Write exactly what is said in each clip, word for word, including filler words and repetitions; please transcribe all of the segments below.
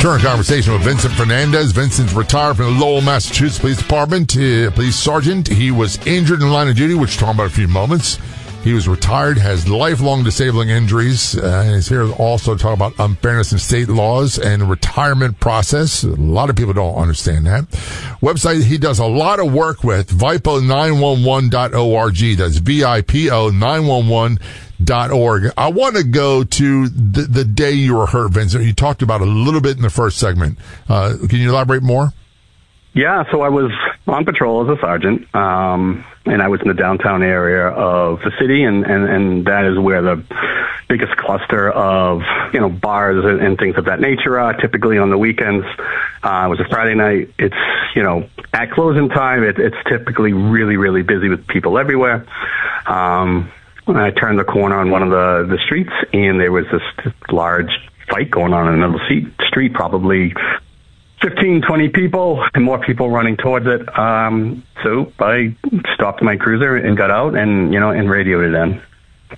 Return conversation with Vincent Fernandez. Vincent's retired from the Lowell, Massachusetts Police Department. Uh, police sergeant. He was injured in the line of duty, which we'll talk about in a few moments. He was retired, has lifelong disabling injuries, uh, and is here also to talk about unfairness in state laws and the retirement process. A lot of people don't understand that. Website he does a lot of work with, vipo nine one one dot org. That's V I P O nine one one dot org. I want to go to the, the day you were hurt, Vincent. You talked about it a little bit in the first segment. Uh, can you elaborate more? Yeah, so I was on patrol as a sergeant, um, and I was in the downtown area of the city, and, and, and that is where the biggest cluster of, you know, bars and, and things of that nature are, typically on the weekends. Uh, it was a Friday night. It's, you know, at closing time, it, it's typically really, really busy with people everywhere. Um, I turned the corner on one of the, the streets, and there was this large fight going on in the middle of the street, probably fifteen, twenty people, and more people running towards it. Um, so I stopped my cruiser and got out and, you know, and radioed it in.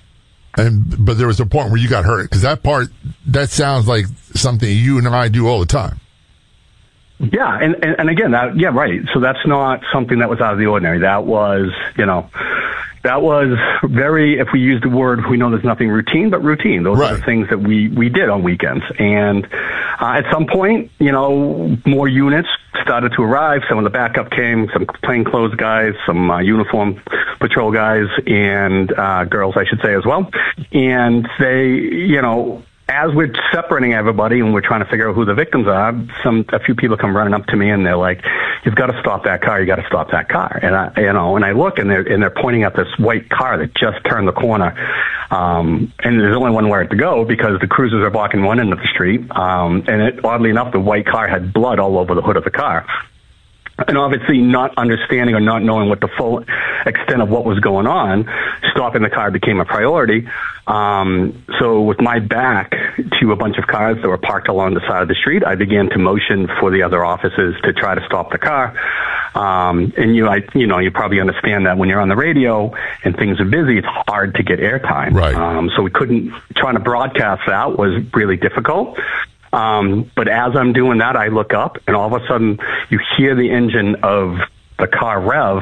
And, but there was a point where you got hurt, because that part, that sounds like something you and I do all the time. Yeah, and, and, and again, that, yeah, right. So that's not something that was out of the ordinary. That was, you know, that was very, if we use the word, we know there's nothing routine, but routine. Those right. are the things that we, we did on weekends. And uh, at some point, you know, more units started to arrive. Some of the backup came, some plainclothes guys, some uh, uniform patrol guys, and uh, girls, I should say, as well. And they, you know, as we're separating everybody and we're trying to figure out who the victims are, some a few people come running up to me and they're like, "You've got to stop that car! You got to stop that car!" And I, you know, and I look and they're and they're pointing at this white car that just turned the corner, um, and there's only one way to go because the cruisers are blocking one end of the street, um, and it, oddly enough, the white car had blood all over the hood of the car. And obviously not understanding or not knowing what the full extent of what was going on, stopping the car became a priority. Um, so with my back to a bunch of cars that were parked along the side of the street, I began to motion for the other officers to try to stop the car. Um, and you, I, you know, you probably understand that when you're on the radio and things are busy, it's hard to get airtime. Right. Um, so we couldn't, trying to broadcast that was really difficult. Um, but as I'm doing that, I look up and all of a sudden you hear the engine of the car rev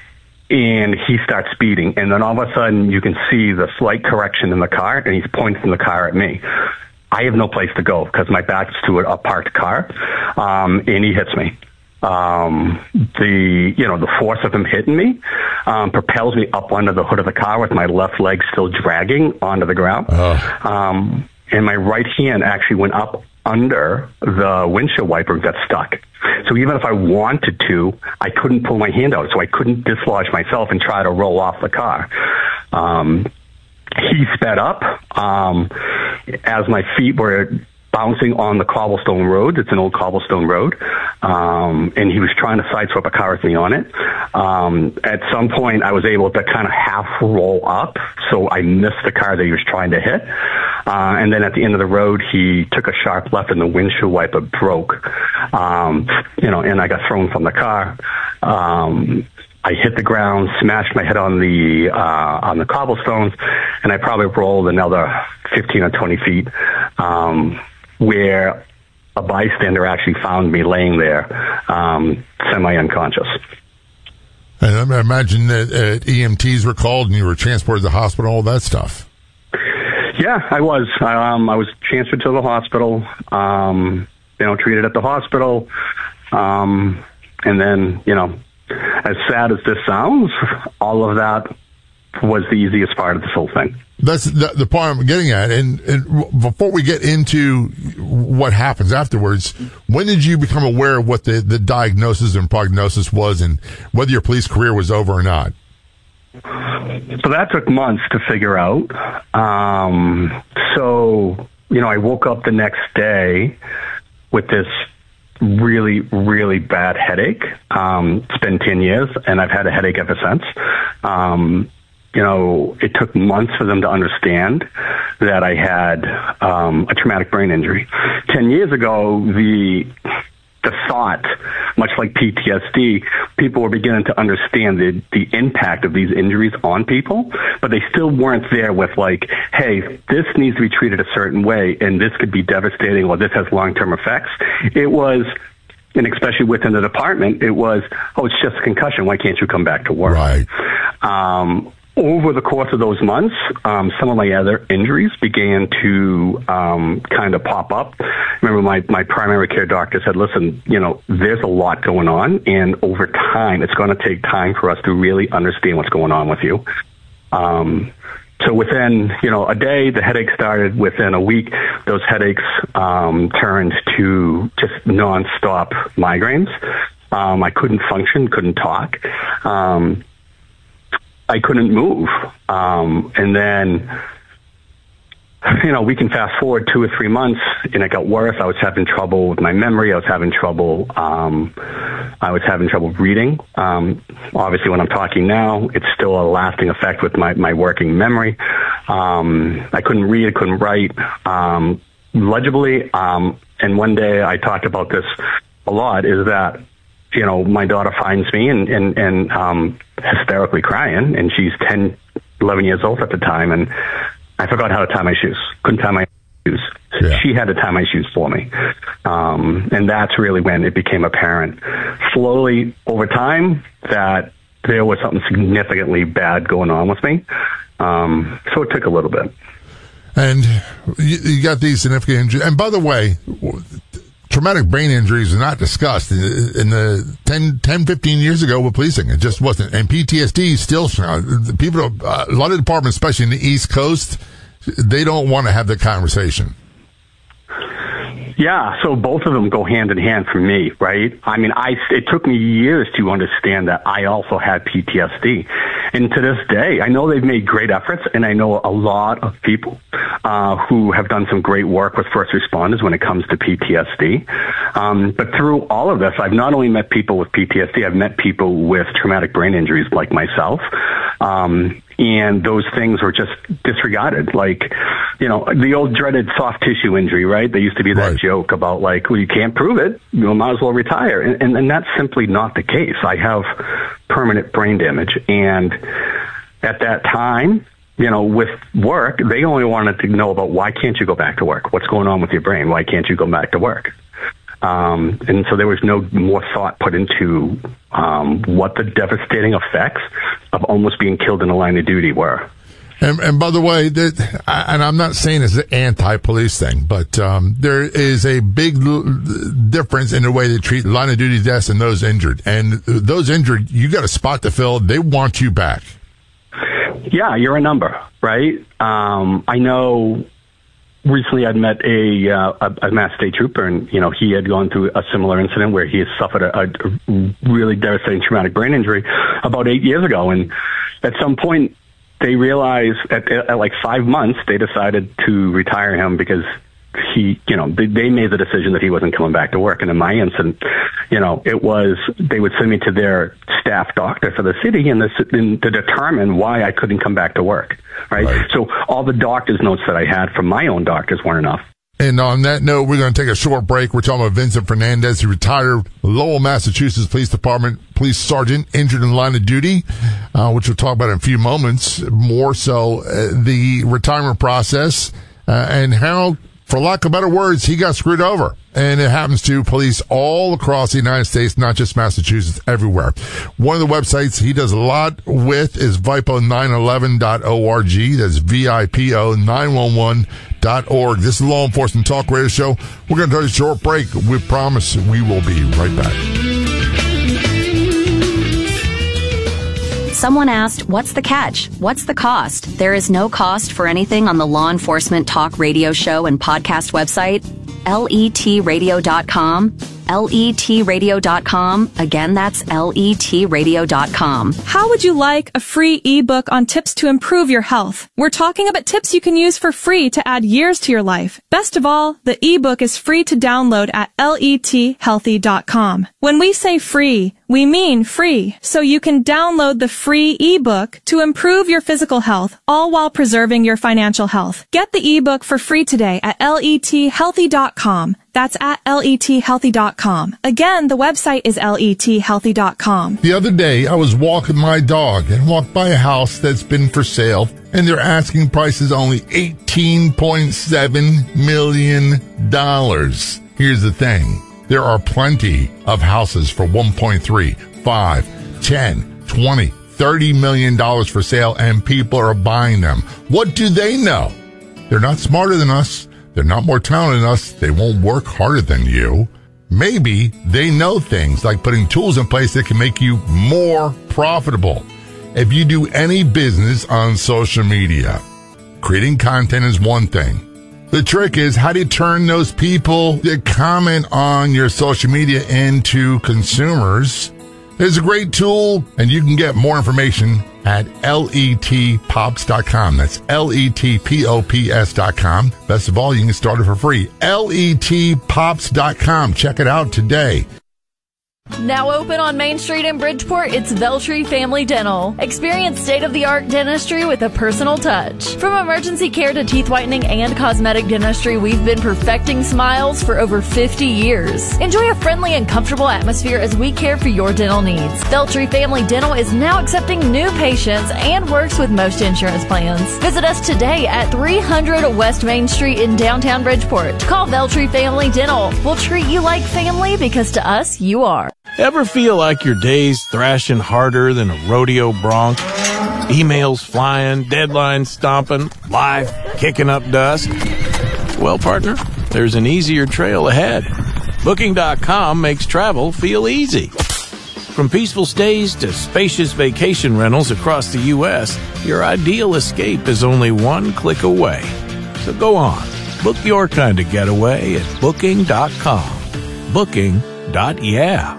and he starts speeding. And then all of a sudden you can see the slight correction in the car and he's pointing the car at me. I have no place to go because my back's to a, a parked car. Um, and he hits me. Um, the, you know, the force of him hitting me, um, propels me up under the hood of the car with my left leg still dragging onto the ground. Uh. Um, and my right hand actually went up under the windshield wiper that stuck. So even if I wanted to, I couldn't pull my hand out. So I couldn't dislodge myself and try to roll off the car. Um, he sped up, um, as my feet were bouncing on the cobblestone road. It's an old cobblestone road. Um, and he was trying to sideswipe a car with me on it. Um, at some point I was able to kind of half roll up. So I missed the car that he was trying to hit. Uh, and then at the end of the road, he took a sharp left and the windshield wiper broke. Um, you know, and I got thrown from the car. Um, I hit the ground, smashed my head on the, uh, on the cobblestones, and I probably rolled another fifteen or twenty feet, um, where a bystander actually found me laying there, um, semi-unconscious. And I imagine that uh, E M Ts were called and you were transported to the hospital, all that stuff. Yeah, I was. Um, I was transferred to the hospital, um, you know, treated at the hospital. Um, and then, you know, as sad as this sounds, all of that was the easiest part of this whole thing. That's the, the part I'm getting at. And, and before we get into what happens afterwards, when did you become aware of what the, the diagnosis and prognosis was and whether your police career was over or not? So that took months to figure out. Um, so, you know, I woke up the next day with this really, really bad headache. Um, it's been ten years and I've had a headache ever since. Um, you know, it took months for them to understand that I had um, a traumatic brain injury. Ten years ago, the the thought much like P T S D, people were beginning to understand the, the impact of these injuries on people, but they still weren't there with like, hey, this needs to be treated a certain way, and this could be devastating, or this has long-term effects. It was, and especially within the department, it was, oh, it's just a concussion. Why can't you come back to work? Right. Um, over the course of those months, um, some of my other injuries began to um, kind of pop up. Remember, my, my primary care doctor said, listen, you know, there's a lot going on, and over time, it's going to take time for us to really understand what's going on with you. Um, so within, you know, a day, the headache started. Within a week, those headaches um, turned to just nonstop migraines. Um, I couldn't function, couldn't talk. Um, I couldn't move. Um, and then, you know, we can fast forward two or three months, and it got worse. I was having trouble with my memory. I was having trouble. Um, I was having trouble reading. Um, obviously, when I'm talking now, it's still a lasting effect with my, my working memory. Um, I couldn't read. I couldn't write um, legibly. Um, and one day I talked about this a lot, is that, you know, my daughter finds me and, and, and um, hysterically crying, and she's ten, eleven years old at the time, and I forgot how to tie my shoes. Couldn't tie my shoes. Yeah. She had to tie my shoes for me. Um, and that's really when it became apparent, slowly over time, that there was something significantly bad going on with me. Um, so it took a little bit. And you, you got these significant injuries. And by the way, traumatic brain injuries are not discussed in the ten, ten, fifteen years ago with policing. It just wasn't. And P T S D still, people, uh, a lot of departments, especially in the East Coast, they don't want to have the conversation. Yeah, so both of them go hand in hand for me, right? I mean, I, it took me years to understand that I also had P T S D. And to this day, I know they've made great efforts, and I know a lot of people uh, who have done some great work with first responders when it comes to P T S D. Um, but through all of this, I've not only met people with P T S D, I've met people with traumatic brain injuries like myself. Um, and those things were just disregarded. Like, you know, the old dreaded soft tissue injury, right? There used to be that right. joke about like, well, you can't prove it, you might as well retire. And, and, and that's simply not the case. I have permanent brain damage. And at that time, you know, with work, they only wanted to know about why can't you go back to work? What's going on with your brain? Why can't you go back to work? Um, and so there was no more thought put into um, what the devastating effects of almost being killed in the line of duty were. And, and by the way, that, and I'm not saying it's an anti-police thing, but um, there is a big difference in the way they treat line of duty deaths and those injured. And those injured, you got a spot to fill. They want you back. Yeah, you're a number, right? Um, I know. Recently, I'd met a, uh, a, a Mass State Trooper, and, you know, he had gone through a similar incident where he had suffered a, a really devastating traumatic brain injury about eight years ago. And at some point, they realized at, at like five months, they decided to retire him because he, you know, they, they made the decision that he wasn't coming back to work. And in my incident, you know, it was, they would send me to their staff doctor for the city and, this, and to determine why I couldn't come back to work. Right? right. So all the doctor's notes that I had from my own doctors weren't enough. And on that note, we're going to take a short break. We're talking about Vincent Fernandez, who retired Lowell, Massachusetts Police Department police sergeant, injured in the line of duty, uh, which we'll talk about in a few moments. More so, uh, the retirement process uh, and how, for lack of better words, he got screwed over. And it happens to police all across the United States, not just Massachusetts, everywhere. One of the websites he does a lot with is V I P O nine eleven dot org. That's V I P O nine one one dot org. This is Law Enforcement Talk Radio Show. We're going to take a short break. We promise we will be right back. Someone asked, what's the catch? What's the cost? There is no cost for anything on the Law Enforcement Talk Radio Show and podcast website, L E T radio dot com. L E T radio dot com. Again, that's L E T radio dot com. How would you like a free ebook on tips to improve your health? We're talking about tips you can use for free to add years to your life. Best of all, the ebook is free to download at L E T healthy dot com. When we say free, we mean free, so you can download the free ebook to improve your physical health, all while preserving your financial health. Get the ebook for free today at L E T healthy dot com. That's at let healthy dot com. Again, the website is let healthy dot com. The other day, I was walking my dog and walked by a house that's been for sale, and their asking price is only eighteen point seven million dollars. Here's the thing. There are plenty of houses for one point three, five, ten, twenty, thirty million dollars for sale, and people are buying them. What do they know? They're not smarter than us. They're not more talented than us. They won't work harder than you. Maybe they know things like putting tools in place that can make you more profitable. If you do any business on social media, creating content is one thing. The trick is, how do you turn those people that comment on your social media into consumers? There's a great tool, and you can get more information at let pops dot com. That's L E T P O P S dot com. Best of all, you can get started for free. let pops dot com. Check it out today. Now open on Main Street in Bridgeport, it's Veltri Family Dental. Experience state-of-the-art dentistry with a personal touch. From emergency care to teeth whitening and cosmetic dentistry, we've been perfecting smiles for over fifty years. Enjoy a friendly and comfortable atmosphere as we care for your dental needs. Veltri Family Dental is now accepting new patients and works with most insurance plans. Visit us today at three hundred West Main Street in downtown Bridgeport. Call Veltri Family Dental. We'll treat you like family because to us, you are. Ever feel like your day's thrashing harder than a rodeo bronc? Emails flying, deadlines stomping, life kicking up dust? Well, partner, there's an easier trail ahead. Booking dot com makes travel feel easy. From peaceful stays to spacious vacation rentals across the U S, your ideal escape is only one click away. So go on, book your kind of getaway at Booking dot com. Booking dot yeah.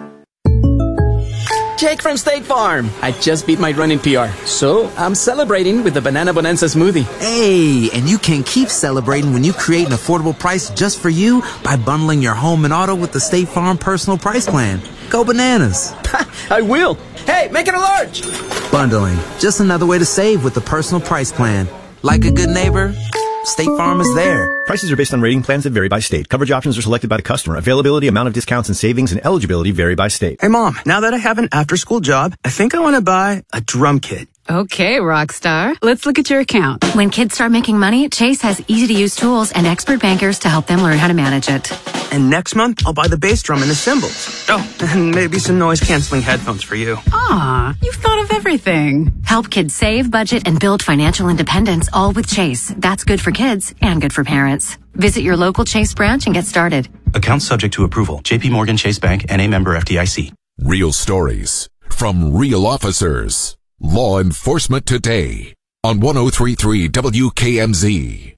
Jake from State Farm. I just beat my running P R, so I'm celebrating with the Banana Bonanza smoothie. Hey, and you can keep celebrating when you create an affordable price just for you by bundling your home and auto with the State Farm Personal Price Plan. Go bananas. I will. Hey, make it a large. Bundling, just another way to save with the Personal Price Plan. Like a good neighbor, State Farm is there. Prices are based on rating plans that vary by state. Coverage options are selected by the customer. Availability, amount of discounts and savings, and eligibility vary by state. Hey, Mom, now that I have an after-school job, I think I want to buy a drum kit. Okay, Rockstar. Let's look at your account. When kids start making money, Chase has easy-to-use tools and expert bankers to help them learn how to manage it. And next month, I'll buy the bass drum and the cymbals. Oh, and maybe some noise-canceling headphones for you. Aw, you've thought of everything. Help kids save, budget, and build financial independence, all with Chase. That's good for kids and good for parents. Visit your local Chase branch and get started. Account subject to approval. J P Morgan Chase Bank, N A member F D I C. Real stories from real officers. Law Enforcement Today on one oh three point three W K M Z.